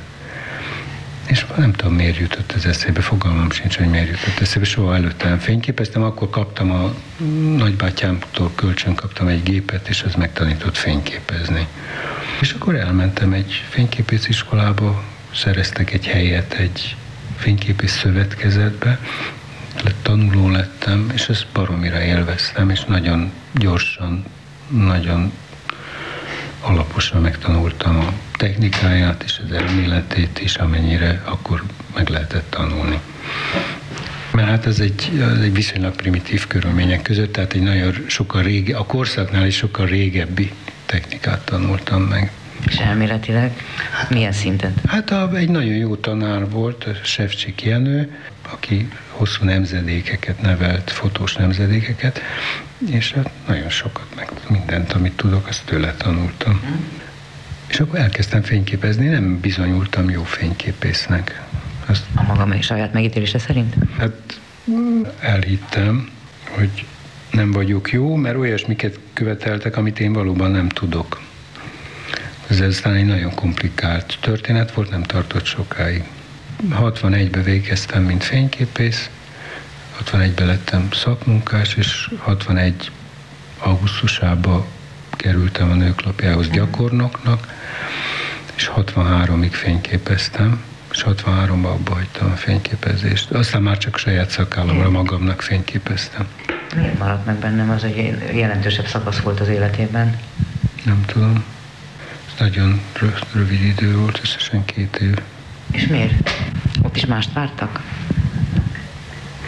És nem tudom, miért jutott ez eszébe, fogalmam sincs, hogy miért jutott eszébe, soha előtte nem fényképeztem, akkor kaptam a nagybátyámtól kölcsön kaptam egy gépet, és az megtanított fényképezni. És akkor elmentem egy fényképésziskolába, szereztek egy helyet egy fényképész szövetkezetbe, tanuló lettem, és ezt baromira élveztem, és nagyon gyorsan, nagyon alaposan megtanultam a technikáját és az elméletét is, amennyire akkor meg lehetett tanulni. Mert hát ez egy, ez egy viszonylag primitív körülmények között, tehát egy nagyon sokkal rége, a korszaknál is sokkal régebbi technikát tanultam meg. És elméletileg milyen szinten? Hát a, egy nagyon jó tanár volt, Sevcsik Jenő, aki hosszú nemzedékeket nevelt, fotós nemzedékeket, és hát nagyon sokat, meg mindent, amit tudok, azt tőle tanultam. Hmm. És akkor elkezdtem fényképezni, nem bizonyultam jó fényképésznek. Azt, a maga saját megítélése szerint? Hát elhittem, hogy nem vagyok jó, mert olyasmiket követeltek, amit én valóban nem tudok. Ez aztán egy nagyon komplikált történet volt, nem tartott sokáig. hatvanegyben végeztem, mint fényképész, hatvanegyben lettem szakmunkás, és hatvanegy augusztusában kerültem a Nőklapjához gyakornoknak, és hatvanháromig fényképeztem, és hatvanháromban abba hagytam a fényképezést. Aztán már csak saját szakállamra magamnak fényképeztem. Miért maradt meg bennem az, hogy jelentősebb szakasz volt az életében? Nem tudom. Ez nagyon rövid idő volt, összesen két év. És miért? Ott is mást vártak?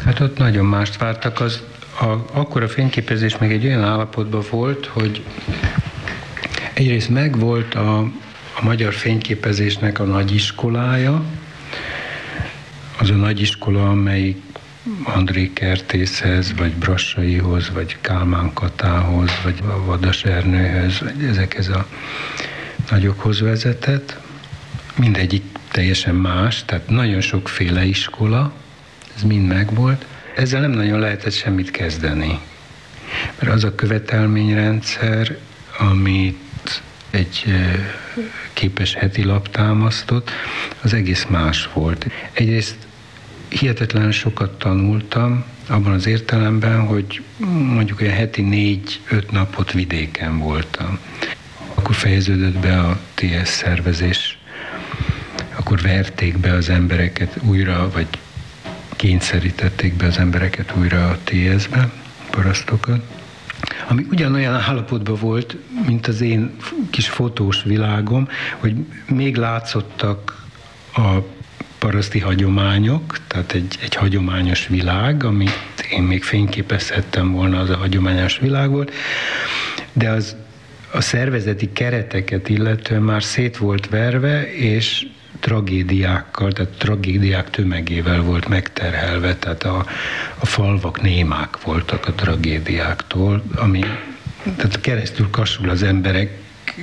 Hát ott nagyon mást vártak. Az, a, akkor a fényképezés még egy olyan állapotban volt, hogy egyrészt megvolt a, a magyar fényképezésnek a nagyiskolája, az a nagyiskola, amelyik André Kertészhez, vagy Brassaihoz, vagy Kálmán Katához, vagy a Vadas Ernőhöz, vagy ezekhez a nagyokhoz vezetett. Mindegyik teljesen más, tehát nagyon sokféle iskola, ez mind megvolt. Ezzel nem nagyon lehetett semmit kezdeni. Mert az a követelményrendszer, amit egy képes heti lap támasztott, az egész más volt. Egyrészt hihetetlen sokat tanultam, abban az értelemben, hogy mondjuk olyan heti négy-öt napot vidéken voltam. Akkor fejeződött be a té es szervezés, akkor verték be az embereket újra, vagy kényszerítették be az embereket újra a té es-be, parasztokat, ami ugyanolyan állapotban volt, mint az én kis fotós világom, hogy még látszottak a paraszti hagyományok, tehát egy, egy hagyományos világ, amit én még fényképezhettem volna, az a hagyományos világ volt, de az a szervezeti kereteket illetően már szét volt verve, és tragédiákkal, tehát tragédiák tömegével volt megterhelve, tehát a, a falvak némák voltak a tragédiáktól, ami tehát keresztül kasul az emberek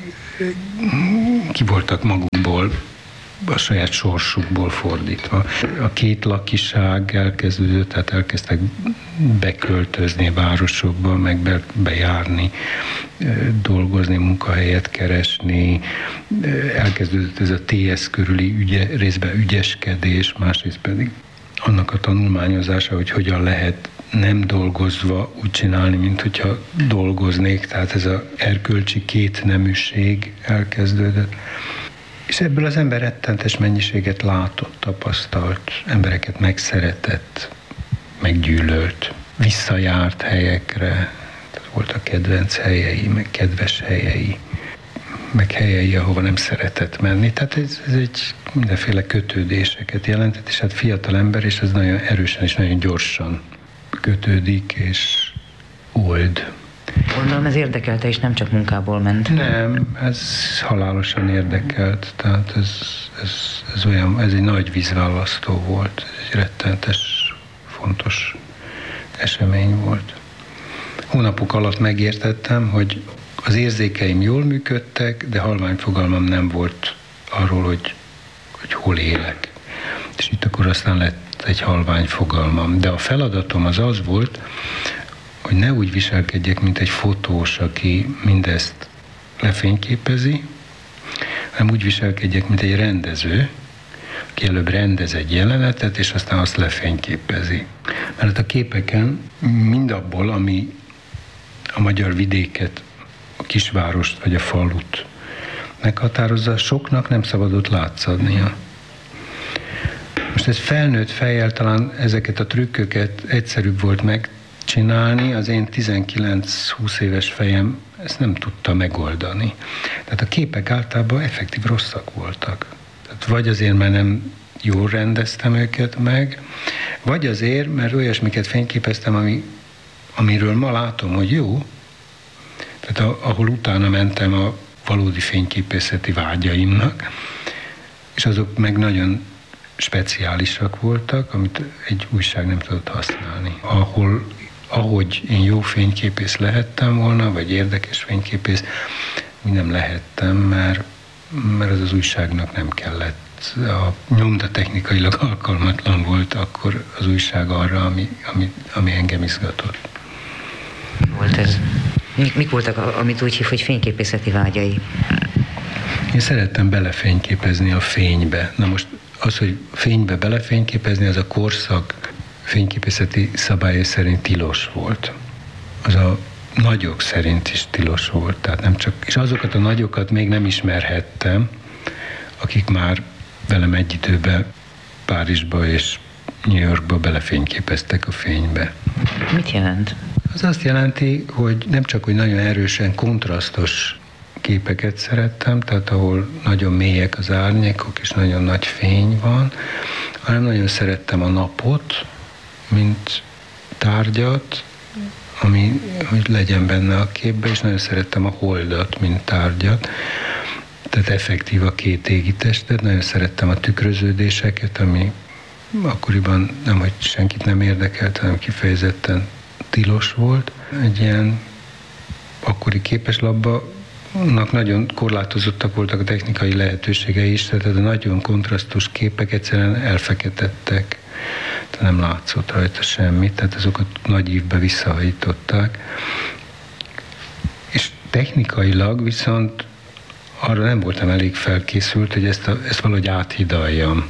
ki voltak magukból, a saját sorsukból fordítva. A két lakiság elkezdődött, tehát elkezdtek beköltözni városokba, meg be, bejárni, dolgozni, munkahelyet keresni. Elkezdődött ez a té es körüli ügye, részben ügyeskedés, másrészt pedig annak a tanulmányozása, hogy hogyan lehet nem dolgozva úgy csinálni, mint hogyha dolgoznék, tehát ez az erkölcsi kétneműség elkezdődött. És ebből az ember rettentes mennyiséget látott, tapasztalt, embereket megszeretett, meggyűlölt, visszajárt helyekre, voltak kedvenc helyei, meg kedves helyei, meg helyei, ahova nem szeretett menni. Tehát ez, ez egy mindenféle kötődéseket jelentett, és hát fiatal ember, és ez nagyon erősen és nagyon gyorsan kötődik, és old. Gondolom ez érdekelte, és nem csak munkából ment. Nem, ez halálosan érdekelt, tehát ez, ez, ez olyan, ez egy nagy vízválasztó volt, ez egy rettentes, fontos esemény volt. Hónapok alatt megértettem, hogy az érzékeim jól működtek, de halvány fogalmam nem volt arról, hogy, hogy hol élek. És itt akkor aztán lett egy halvány fogalmam. De a feladatom az az volt, hogy ne úgy viselkedjek, mint egy fotós, aki mindezt lefényképezi, hanem úgy viselkedjek, mint egy rendező, aki előbb rendez egy jelenetet, és aztán azt lefényképezi. Mert a képeken mindabból, ami a magyar vidéket, a kisvárost vagy a falut meghatározza, soknak nem szabadott látszadnia. Most ez felnőtt fejjel talán ezeket a trükköket egyszerűbb volt megcsinálni, az én tizenkilenc-húsz éves fejem ezt nem tudta megoldani. Tehát a képek általában effektív rosszak voltak. Tehát vagy azért, mert nem jól rendeztem őket meg, vagy azért, mert olyasmiket fényképeztem, ami, amiről ma látom, hogy jó, tehát ahol utána mentem a valódi fényképészeti vágyaimnak, és azok meg nagyon speciálisak voltak, amit egy újság nem tudott használni. Ahol, ahogy én jó fényképész lehettem volna, vagy érdekes fényképész, úgy nem lehettem, mert, mert az az újságnak nem kellett. A nyomda technikailag alkalmatlan volt akkor az újság arra, ami, ami, ami engem izgatott. Volt ez? Mik, mik voltak, amit úgy hív, hogy fényképészeti vágyai? Én szerettem belefényképezni a fénybe. Na most az, hogy fénybe belefényképezni, az a korszak fényképészeti szabályai szerint tilos volt. Az a nagyok szerint is tilos volt. Tehát nem csak, és azokat a nagyokat még nem ismerhettem, akik már velem egy időben Párizsba és New Yorkba belefényképeztek a fénybe. Mit jelent? Az azt jelenti, hogy nem csak, hogy nagyon erősen kontrasztos képeket szerettem, tehát ahol nagyon mélyek az árnyékok és nagyon nagy fény van, hanem nagyon szerettem a napot, mint tárgyat, ami, hogy legyen benne a képbe, és nagyon szerettem a holdat, mint tárgyat. Tehát effektív a két égi testet, nagyon szerettem a tükröződéseket, ami akkoriban nem, hogy senkit nem érdekelt, hanem kifejezetten tilos volt. Egy ilyen akkori képeslapnak nagyon korlátozottak voltak a technikai lehetőségei is, tehát a nagyon kontrasztos képek egyszerűen elfeketettek, tehát nem látszott rajta semmit, tehát azokat nagy ívbe visszahajították. És technikailag viszont arra nem voltam elég felkészült, hogy ezt, a, ezt valahogy áthidaljam.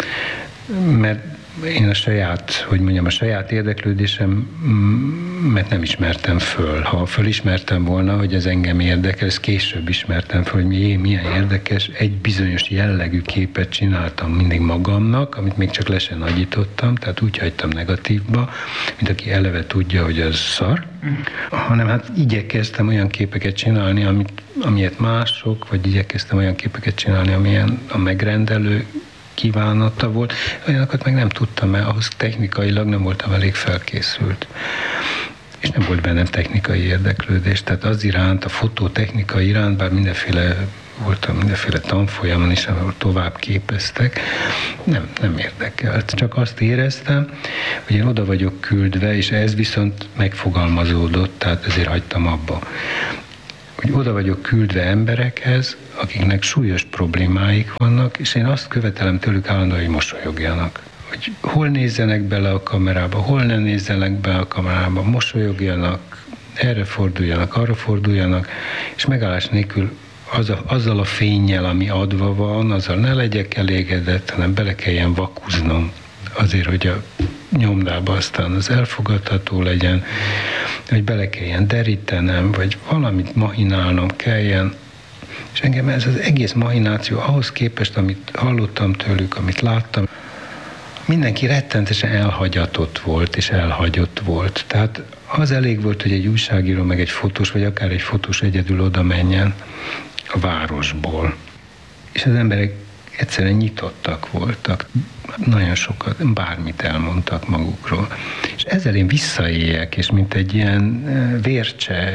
Mert én a saját, hogy mondjam, a saját érdeklődésem, mert nem ismertem föl. Ha fölismertem volna, hogy ez engem érdekel, ezt később ismertem föl, hogy milyen érdekes, egy bizonyos jellegű képet csináltam mindig magamnak, amit még csak le sem nagyítottam, tehát úgy hagytam negatívba, mint aki eleve tudja, hogy az szar, hanem hát igyekeztem olyan képeket csinálni, amit, amilyet mások, vagy igyekeztem olyan képeket csinálni, amilyen a megrendelő kívánata volt, olyanokat meg nem tudtam, mert ahhoz technikailag nem voltam elég felkészült. És nem volt bennem technikai érdeklődés, tehát az iránt, a fototechnika iránt, bár mindenféle voltam mindenféle tanfolyamon is, ahol tovább képeztek, nem, nem érdekelt. Csak azt éreztem, hogy én oda vagyok küldve, és ez viszont megfogalmazódott, tehát ezért hagytam abba, hogy oda vagyok küldve emberekhez, akiknek súlyos problémáik vannak, és én azt követelem tőlük állandóan, hogy mosolyogjanak. Hogy hol nézzenek bele a kamerába, hol ne nézzenek bele a kamerába, mosolyogjanak, erre forduljanak, arra forduljanak, és megállás nélkül az a, azzal a fénnyel, ami adva van, azzal ne legyek elégedett, hanem bele kelljen vakuznom azért, hogy a nyomdába aztán az elfogadható legyen, hogy bele kelljen derítenem, vagy valamit mahinálnom kelljen. És engem ez az egész mahináció ahhoz képest, amit hallottam tőlük, amit láttam, mindenki rettentesen elhagyatott volt, és elhagyott volt. Tehát az elég volt, hogy egy újságíró, meg egy fotós, vagy akár egy fotós egyedül oda menjen a városból. És az emberek egyszerűen nyitottak voltak. Nagyon sokat, bármit elmondtak magukról. És ezzel én visszaéljek, és mint egy ilyen vércse,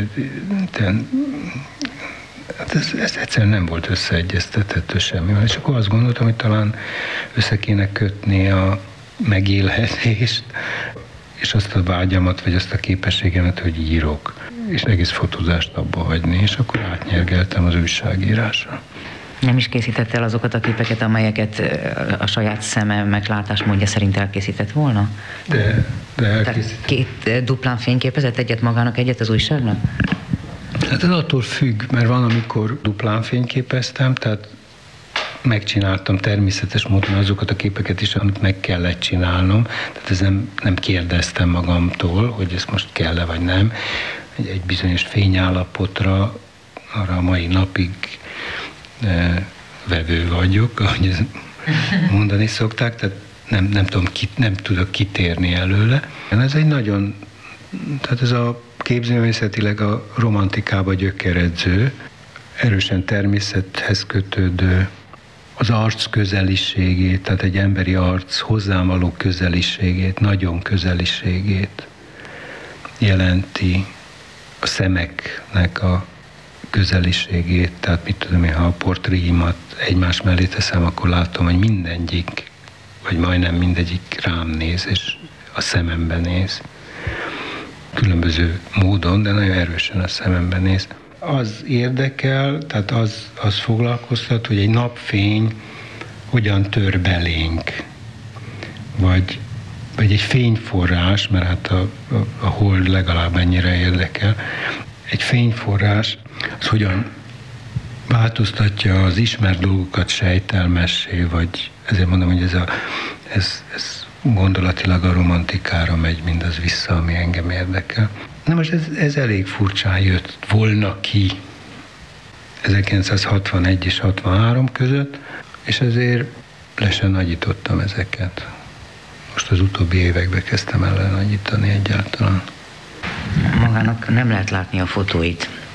ez, ez egyszerűen nem volt összeegyeztethető semmivel. És akkor azt gondoltam, hogy talán össze kéne kötni a megélhetést, és azt a vágyamat, vagy azt a képességemet, hogy írok. És egész fotózást abba hagyni, és akkor átnyergeltem az újságírásra. Nem is készített el azokat a képeket, amelyeket a saját szeme meglátásmódja szerint elkészített volna? De, de elkészített. Két duplán fényképezett, egyet magának, egyet az újságnak? Hát ez attól függ, mert van, amikor duplán fényképeztem, tehát megcsináltam természetes módon azokat a képeket is, amit meg kellett csinálnom. Tehát ez nem, nem kérdeztem magamtól, hogy ez most kell-e vagy nem. Egy, egy bizonyos fényállapotra arra a mai napig e, vevő vagyok, ahogy ezt mondani szokták, tehát nem, nem, tudom, ki, nem tudok kitérni előle. Ez egy nagyon, tehát ez a képzőművészetileg a romantikába gyökeredző, erősen természethez kötődő, az arc közeliségét, tehát egy emberi arc hozzám való közeliségét, nagyon közeliségét jelenti, a szemeknek a közeliségét, tehát mit tudom én, ha a portréimat egymás mellé teszem, akkor látom, hogy mindegyik, vagy majdnem mindegyik rám néz, és a szemembe néz. Különböző módon, de nagyon erősen a szemembe néz. Az érdekel, tehát az, az foglalkoztat, hogy egy napfény hogyan tör belénk, vagy, vagy egy fényforrás, mert hát a, a, a hold legalább ennyire érdekel, egy fényforrás az hogyan változtatja az ismert dolgokat sejtelmessé, vagy ezért mondom, hogy ez, a, ez, ez gondolatilag a romantikára megy mindaz vissza, ami engem érdekel. Na most ez, ez elég furcsán jött volna ki ezerkilencszázhatvanegy és hatvanhárom között, és ezért le sem nagyítottam ezeket. Most az utóbbi években kezdtem el nagyítani egyáltalán. Magának nem lehet látni a fotóit,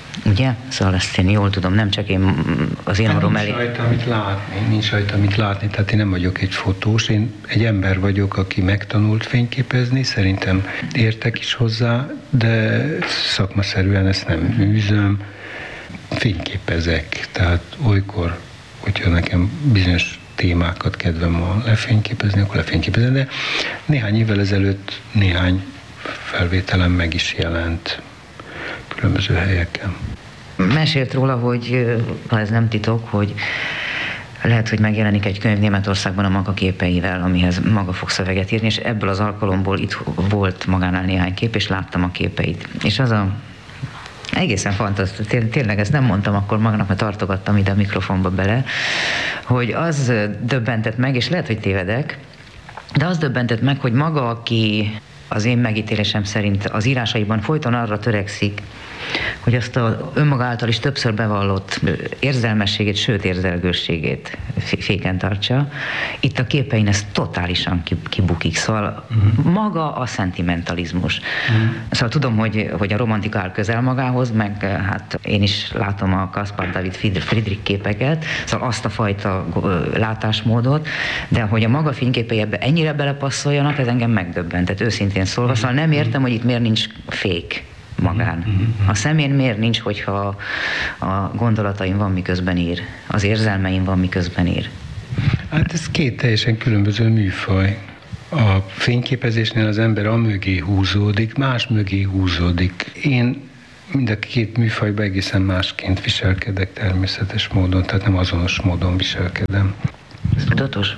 Ugye? Szóval ezt én jól tudom, nem csak én az én orrom elé. Nincs rajta mit látni, nincs rajta mit látni, tehát én nem vagyok egy fotós, én egy ember vagyok, aki megtanult fényképezni, szerintem értek is hozzá, de szakmaszerűen ezt nem műzöm, fényképezek, tehát olykor, hogyha nekem bizonyos témákat kedvem van lefényképezni, akkor lefényképezem, de néhány évvel ezelőtt néhány felvételem meg is jelent különböző helyeken. Mesélt róla, hogy, ha ez nem titok, hogy lehet, hogy megjelenik egy könyv Németországban a maga képeivel, amihez maga fog szöveget írni, és ebből az alkalomból itt volt magánál néhány kép, és láttam a képeit. És az a egészen fantasztikus, tényleg ezt nem mondtam akkor magamnak, mert tartogattam ide a mikrofonba bele, hogy az döbbentett meg, és lehet, hogy tévedek, de az döbbentett meg, hogy maga, aki az én megítélésem szerint az írásaiban folyton arra törekszik, hogy azt a önmaga által is többször bevallott érzelmességét, sőt érzelgősségét féken tartsa. Itt a képein ez totálisan kibukik, szóval uh-huh. maga a szentimentalizmus. Uh-huh. Szóval tudom, hogy, hogy a romantika áll közel magához, meg hát én is látom a Caspar David Friedrich képeket, szóval azt a fajta látásmódot, de hogy a maga fényképei ebbe ennyire belepasszoljanak, ez engem megdöbbentett, őszintén szólva, szóval nem értem, hogy itt miért nincs fék magán. A szemén miért nincs, hogyha a gondolataim van, miközben ír, az érzelmeim van, miközben ír? Hát ez két teljesen különböző műfaj. A fényképezésnél az ember amögé húzódik, más mögé húzódik. Én mind a két műfajban egészen másként viselkedek természetes módon, tehát nem azonos módon viselkedem. Ez tudatos?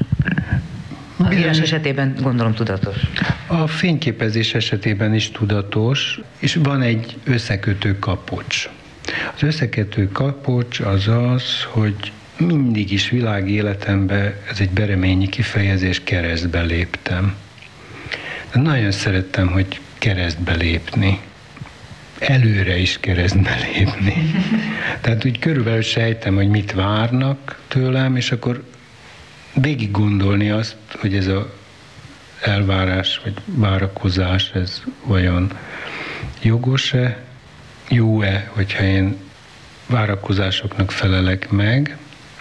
A írás esetében gondolom tudatos. A fényképezés esetében is tudatos, és van egy összekötő kapocs. Az összekötő kapocs az az, hogy mindig is világi életemben, ez egy bereményi kifejezés, keresztbe léptem. De nagyon szerettem, hogy keresztbe lépni. Előre is keresztbe lépni. Tehát úgy körülbelül sejtem, hogy mit várnak tőlem, és akkor végig gondolni azt, hogy ez az elvárás, vagy várakozás, ez vajon jogos-e, jó-e, hogyha én várakozásoknak felelek meg,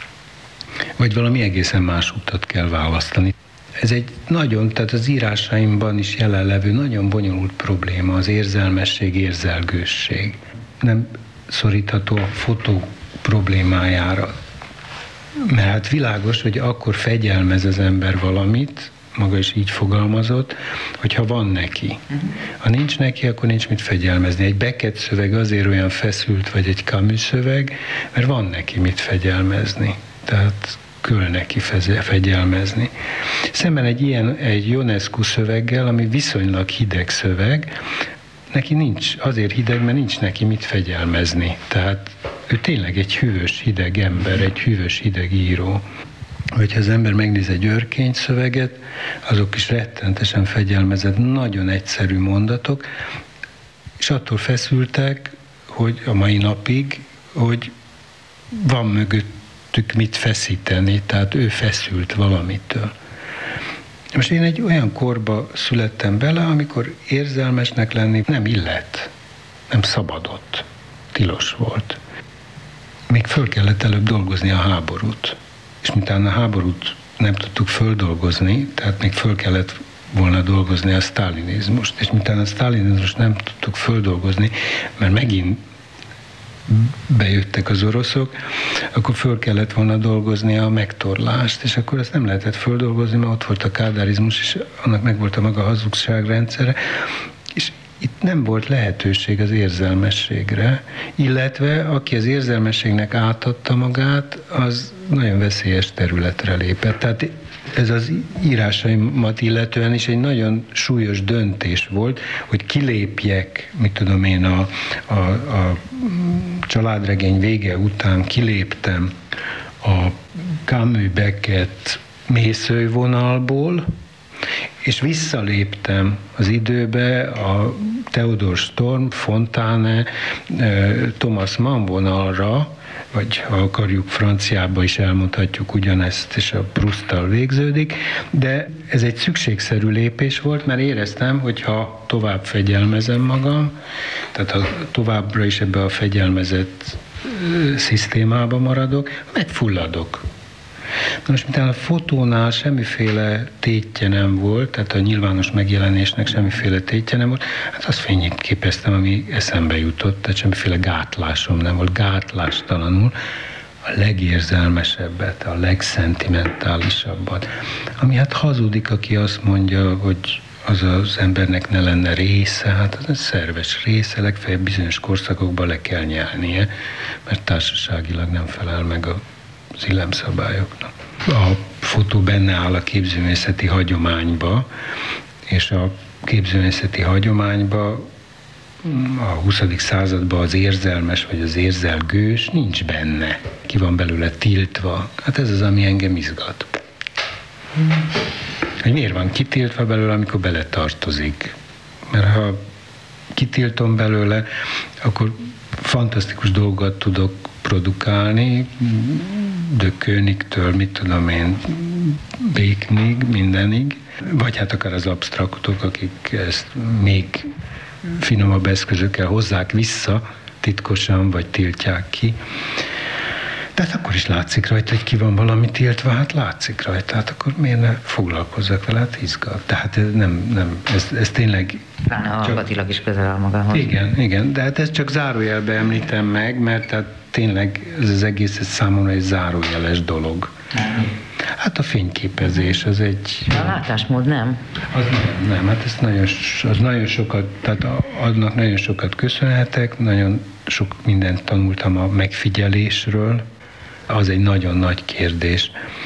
vagy valami egészen más utat kell választani. Ez egy nagyon, tehát az írásaimban is jelenlevő nagyon bonyolult probléma, az érzelmesség, érzelgősség. Nem szorítható a fotó problémájára. Mert hát világos, hogy akkor fegyelmez az ember valamit, maga is így fogalmazott, hogyha van neki. Ha nincs neki, akkor nincs mit fegyelmezni. Egy Beckett szöveg azért olyan feszült, vagy egy Camus szöveg, mert van neki mit fegyelmezni. Tehát kell neki fegyelmezni. Szemben egy ilyen, egy Ionescu szöveggel, ami viszonylag hideg szöveg, neki nincs, azért hideg, mert nincs neki mit fegyelmezni. Tehát ő tényleg egy hűvös, hideg ember, egy hűvös, hideg író. Hogyha az ember megnéz egy Örkény szöveget, azok is rettentesen fegyelmezett, nagyon egyszerű mondatok, és attól feszültek, hogy a mai napig, hogy van mögöttük mit feszíteni, tehát ő feszült valamitől. Most én egy olyan korba születtem bele, amikor érzelmesnek lenni nem illet, nem szabadott, tilos volt. Még föl kellett előbb dolgozni a háborút. És miután a háborút nem tudtuk földolgozni, tehát még föl kellett volna dolgozni a sztálinizmust, és miután a sztálinizmust nem tudtuk földolgozni, mert megint bejöttek az oroszok, akkor föl kellett volna dolgozni a megtorlást, és akkor ezt nem lehetett földolgozni, mert ott volt a kádárizmus, és annak meg volt a maga hazugságrendszere, és itt nem volt lehetőség az érzelmességre, illetve aki az érzelmességnek átadta magát, az nagyon veszélyes területre lépett. Tehát ez az írásaimat illetően is egy nagyon súlyos döntés volt, hogy kilépjek, mit tudom én, a, a, a családregény vége után kiléptem a Camus Beckett mészővonalból, és visszaléptem az időbe a Theodor Storm, Fontane, Thomas Mann vonalra, vagy ha akarjuk, franciába is elmondhatjuk ugyanezt, és a Prousttal végződik, de ez egy szükségszerű lépés volt, mert éreztem, hogy ha tovább fegyelmezem magam, tehát ha továbbra is ebbe a fegyelmezett szisztémába maradok, megfulladok. Na most, miután a fotónál semmiféle tétje nem volt, tehát a nyilvános megjelenésnek semmiféle tétje nem volt, hát azt fényképeztem, ami eszembe jutott, tehát semmiféle gátlásom nem volt, gátlástalanul a legérzelmesebbet, a legszentimentálisabbat. Ami hát hazudik, aki azt mondja, hogy az az embernek ne lenne része, hát az egy szerves része, legfeljebb bizonyos korszakokban le kell nyelnie, mert társaságilag nem felel meg az illemszabályoknak. A fotó benne áll a képzőművészeti hagyományba, és a képzőművészeti hagyományba a huszadik században az érzelmes vagy az érzelgős nincs benne. Ki van belőle tiltva. Hát ez az, ami engem izgat. Hogy miért van kitiltva belőle, amikor bele tartozik? Mert ha kitiltom belőle, akkor fantasztikus dolgokat tudok produkálni, de Königtől, mit tudom én, Béknig, mindenig, vagy hát akár az absztraktok, akik ezt még finomabb eszközökkel hozzák vissza, titkosan, vagy tiltják ki. Tehát akkor is látszik rajta, hogy ki van valami tiltva, hát látszik rajta, hát akkor miért ne foglalkozzak vele, hát izgat. Tehát ez nem, nem, ez, ez tényleg... Pláne hallgatilag is közel áll magához. Igen, igen, de hát ezt csak zárójelbe említem meg, mert tehát tényleg ez az egész ez számomra egy zárójeles dolog. Hát a fényképezés az egy... A látásmód nem? Az nem, nem, hát ez nagyon, az nagyon sokat, tehát annak nagyon sokat köszönhetek, nagyon sok mindent tanultam a megfigyelésről, az egy nagyon nagy kérdés.